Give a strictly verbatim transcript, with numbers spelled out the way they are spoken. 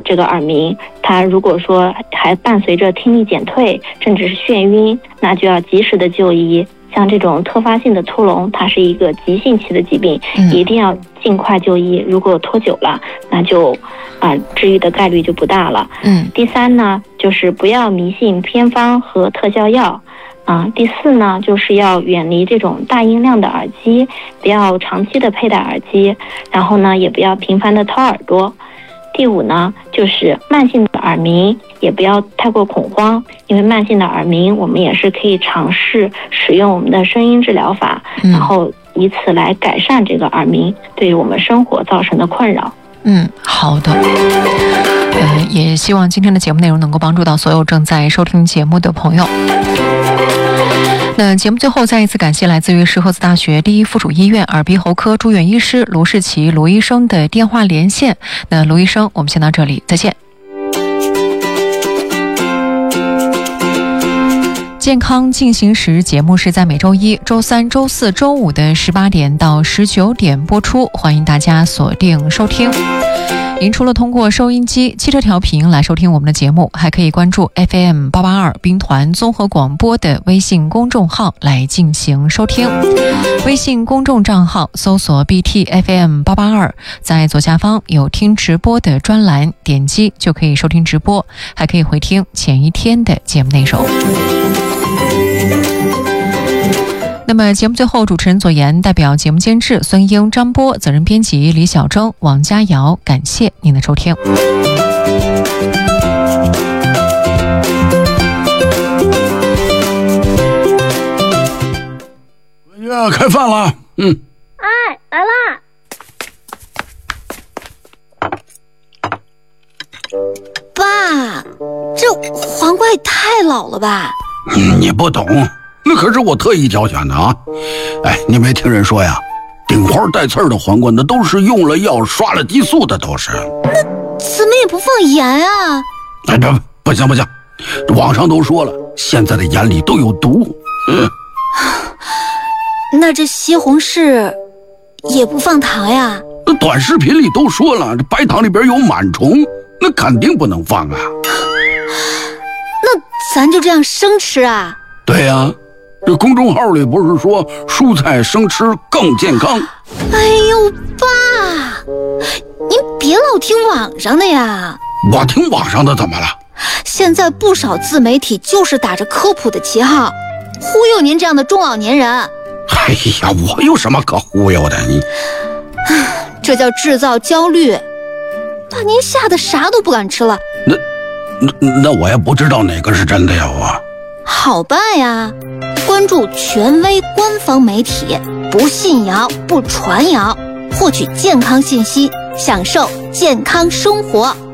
这个耳鸣，它如果说还伴随着听力减退，甚至是眩晕，那就要及时的就医。像这种特发性的突聋，它是一个急性期的疾病，嗯、一定要尽快就医。如果拖久了，那就啊、呃、治愈的概率就不大了。嗯。第三呢，就是不要迷信偏方和特效药。啊，第四呢，就是要远离这种大音量的耳机，不要长期的佩戴耳机，然后呢，也不要频繁的掏耳朵。第五呢，就是慢性的耳鸣，也不要太过恐慌，因为慢性的耳鸣，我们也是可以尝试使用我们的声音治疗法，嗯、然后以此来改善这个耳鸣对于我们生活造成的困扰。 嗯，好的。呃，也希望今天的节目内容能够帮助到所有正在收听节目的朋友。那节目最后再一次感谢来自于石河子大学第一附属医院耳鼻喉科住院医师卢世奇卢医生的电话连线。那卢医生，我们先到这里，再见。健康进行时节目是在每周一、周三、周四周五的十八点到十九点播出，欢迎大家锁定收听。您除了通过收音机、汽车调频来收听我们的节目，还可以关注 F M 八八二兵团综合广播的微信公众号来进行收听。微信公众账号搜索 B T F M 八八二，在左下方有听直播的专栏，点击就可以收听直播，还可以回听前一天的节目内容。那么节目最后，主持人左岩代表节目监制孙英、张波，责任编辑李小征、王佳瑶，感谢您的收听。 呀，开饭了。嗯。 哎，来啦！爸，这黄瓜也太老了吧？ 嗯，你不懂。那可是我特意挑选的啊！哎，你没听人说呀，顶花带刺儿的黄瓜那都是用了药、刷了激素的，都是。 那怎么也不放盐啊？ 哎，这不行不行，网上都说了，现在的盐里都有毒。嗯， 那这西红柿也不放糖呀？ 那短视频里都说了，这白糖里边有螨虫，那肯定不能放啊。 那咱就这样生吃啊？ 对呀、啊。这公众号里不是说蔬菜生吃更健康？ 哎呦，爸，您别老听网上的呀！ 我听网上的怎么了？ 现在不少自媒体就是打着科普的旗号，忽悠您这样的中老年人。 哎呀，我有什么可忽悠的？你， 这叫制造焦虑，把您吓得啥都不敢吃了。 那，那那我也不知道哪个是真的呀，我。 好办呀，关注权威官方媒体，不信谣不传谣，获取健康信息，享受健康生活。